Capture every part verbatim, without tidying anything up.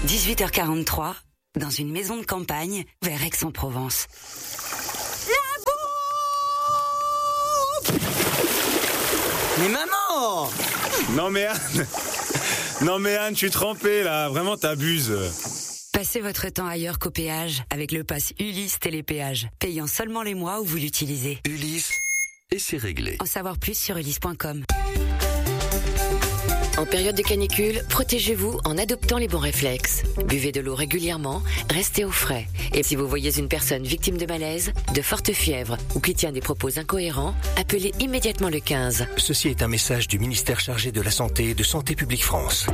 dix-huit heures quarante-trois, dans une maison de campagne, vers Aix-en-Provence. La bouffe! Mais maman! Non mais Anne, non mais Anne, je suis trempé là, vraiment t'abuses. Passez votre temps ailleurs qu'au péage avec le pass Ulysse Télépéage, payant seulement les mois où vous l'utilisez. Ulysse, et c'est réglé. En savoir plus sur ulysse point com. En période de canicule, protégez-vous en adoptant les bons réflexes. Buvez de l'eau régulièrement, restez au frais. Et si vous voyez une personne victime de malaise, de forte fièvre ou qui tient des propos incohérents, appelez immédiatement le quinze. Ceci est un message du ministère chargé de la Santé et de Santé publique France.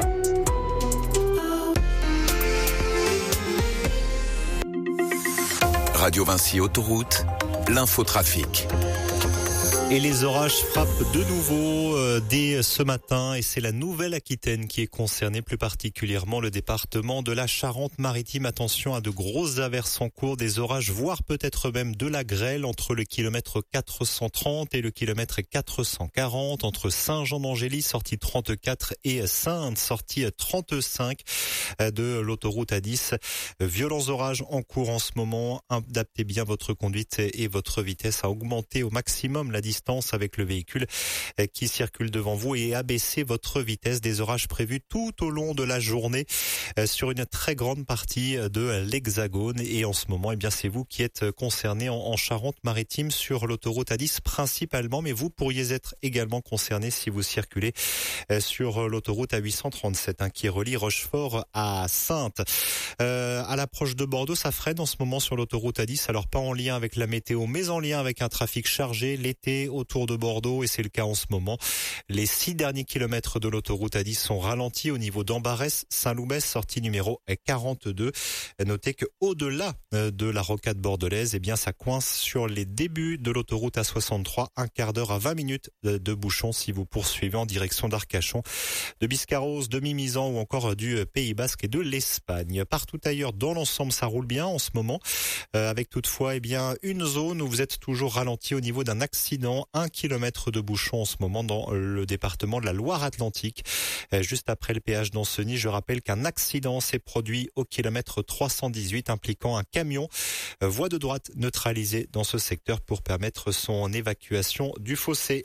Radio Vinci Autoroute, l'infotrafic. Et les orages frappent de nouveau euh, dès ce matin et c'est la Nouvelle-Aquitaine qui est concernée, plus particulièrement le département de la Charente-Maritime. Attention à de grosses averses en cours, des orages, voire peut-être même de la grêle entre le kilomètre quatre cent trente et le kilomètre quatre cent quarante, entre Saint-Jean-d'Angély, sortie trente-quatre, et Saintes, sortie trente-cinq de l'autoroute A dix. Violents orages en cours en ce moment. Adaptez bien votre conduite et votre vitesse à augmenter au maximum la distance avec le véhicule qui circule devant vous et abaisser votre vitesse. Des orages prévus tout au long de la journée sur une très grande partie de l'Hexagone. Et en ce moment, eh bien, c'est vous qui êtes concerné en Charente-Maritime sur l'autoroute A dix principalement, mais vous pourriez être également concerné si vous circulez sur l'autoroute A huit cent trente-sept hein, qui relie Rochefort à Saintes. Euh, à l'approche de Bordeaux, ça freine en ce moment sur l'autoroute A dix. Alors pas en lien avec la météo, mais en lien avec un trafic chargé l'été autour de Bordeaux, et c'est le cas en ce moment. Les six derniers kilomètres de l'autoroute A dix sont ralentis au niveau d'Ambarès, Saint-Loubès, sortie numéro quarante-deux. Notez que au-delà de la rocade bordelaise, eh bien, ça coince sur les débuts de l'autoroute A soixante-trois, un quart d'heure à vingt minutes de bouchon si vous poursuivez en direction d'Arcachon, de Biscarrosse, de Mimizan ou encore du Pays Basque et de l'Espagne. Partout ailleurs, dans l'ensemble, ça roule bien en ce moment, euh, avec toutefois, eh bien, une zone où vous êtes toujours ralenti au niveau d'un accident. Un kilomètre de bouchon en ce moment dans le département de la Loire-Atlantique. Juste après le péage d'Ancenis, je rappelle qu'un accident s'est produit au kilomètre trois cent dix-huit impliquant un camion. Voie de droite neutralisée dans ce secteur pour permettre son évacuation du fossé.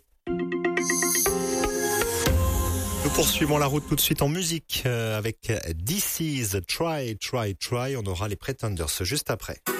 Nous poursuivons la route tout de suite en musique avec This Is Try, Try, Try. On aura les Pretenders juste après.